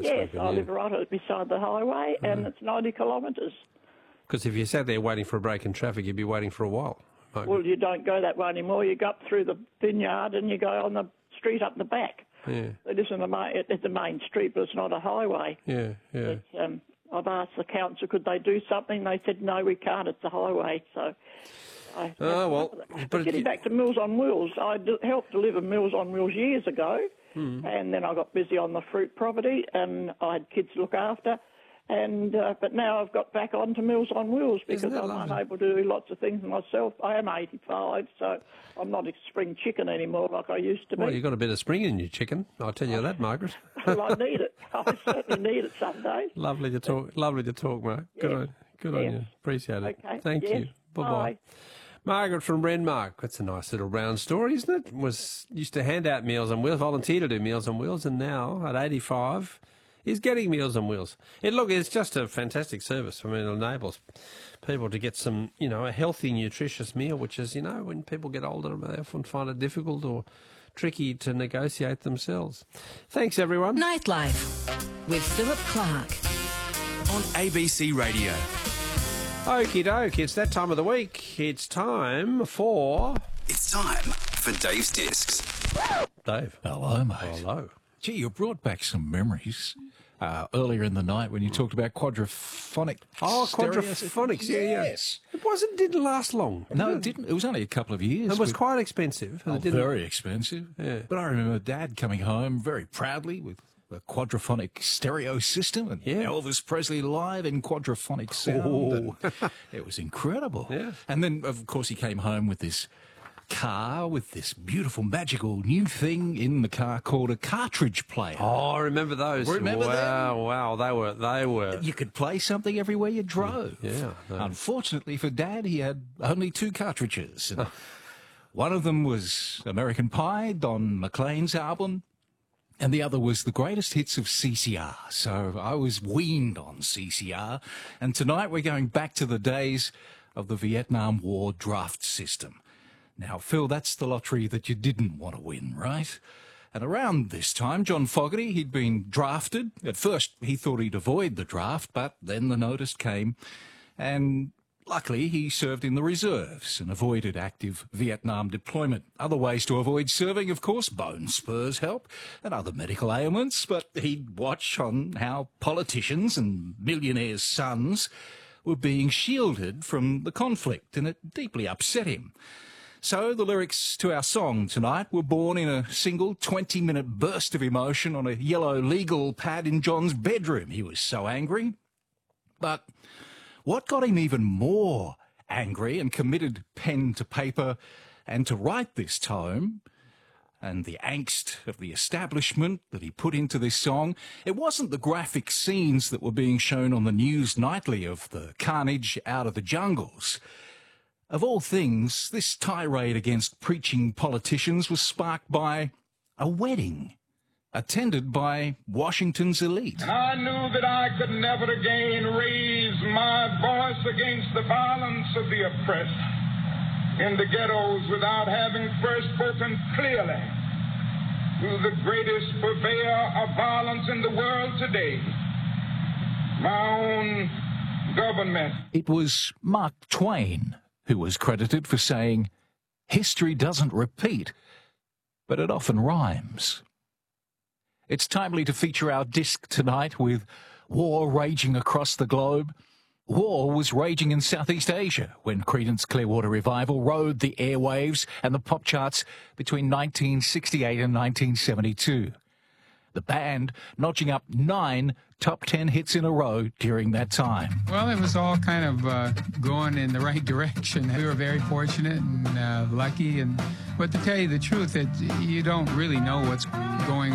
Yes, good, I live right beside the highway, and it's 90 kilometres. Because if you sat there waiting for a break in traffic, you'd be waiting for a while. Well, you don't go that way anymore. You go up through the vineyard and you go on the street up the back. Yeah. It isn't it's a main street, but it's not a highway. Yeah, yeah. But, I've asked the council, could they do something? They said, no, we can't. It's a highway. So, but getting back to Meals on Wheels, I helped deliver Meals on Wheels years ago, and then I got busy on the fruit property, and I had kids to look after. And but now I've got back onto Meals on Wheels because I'm unable to do lots of things myself. I am 85, so I'm not a spring chicken anymore like I used to be. Well, you've got a bit of spring in your chicken, I'll tell you that, Margaret. Well, I need it. I certainly need it some days. Lovely to talk, Mark. Good on you. Appreciate it. Okay. Thank you. Bye-bye. Margaret from Renmark. That's a nice little round story, isn't it? Used to hand out Meals on Wheels, volunteer to do Meals on Wheels, and now at 85... is getting Meals on Wheels. It's just a fantastic service. I mean, it enables people to get some, a healthy, nutritious meal, which is, when people get older, they often find it difficult or tricky to negotiate themselves. Thanks, everyone. Nightlife with Philip Clark on ABC Radio. Okie doke, it's that time of the week. It's time for Dave's Discs. Dave. Hello, mate. Hello. Gee, you brought back some memories earlier in the night when you talked about quadraphonic. Oh, stereo. quadraphonics, yeah. Yes. It didn't last long. No, it didn't. It was only a couple of years. It was quite expensive. Very expensive. Yeah. But I remember Dad coming home very proudly with a quadraphonic stereo system and Elvis Presley live in quadraphonic sound. And it was incredible. Yeah. And then, of course, he came home with this car with this beautiful magical new thing in the car called a cartridge player. Oh, I remember those. Remember them? Wow, they were. You could play something everywhere you drove. Yeah. Unfortunately for Dad, he had only 2 cartridges. And one of them was American Pie, Don McLean's album, and the other was the greatest hits of CCR. So I was weaned on CCR, and tonight we're going back to the days of the Vietnam War draft system. Now, Phil, that's the lottery that you didn't want to win, right? And around this time, John Fogerty, he'd been drafted. At first, he thought he'd avoid the draft, but then the notice came. And luckily, he served in the reserves and avoided active Vietnam deployment. Other ways to avoid serving, of course, bone spurs help and other medical ailments. But he'd watch on how politicians and millionaires' sons were being shielded from the conflict, and it deeply upset him. So the lyrics to our song tonight were born in a single 20-minute burst of emotion on a yellow legal pad in John's bedroom. He was so angry. But what got him even more angry and committed pen to paper and to write this tome, and the angst of the establishment that he put into this song, it wasn't the graphic scenes that were being shown on the news nightly of the carnage out of the jungles. Of all things, this tirade against preaching politicians was sparked by a wedding attended by Washington's elite. And I knew that I could never again raise my voice against the violence of the oppressed in the ghettos without having first spoken clearly to the greatest purveyor of violence in the world today, my own government. It was Mark Twain who was credited for saying, "History doesn't repeat, but it often rhymes." It's timely to feature our disc tonight with war raging across the globe. War was raging in Southeast Asia when Creedence Clearwater Revival rode the airwaves and the pop charts between 1968 and 1972. The band notching up 9 top 10 hits in a row during that time. Well, it was all kind of going in the right direction. We were very fortunate and lucky. But to tell you the truth, you don't really know what's going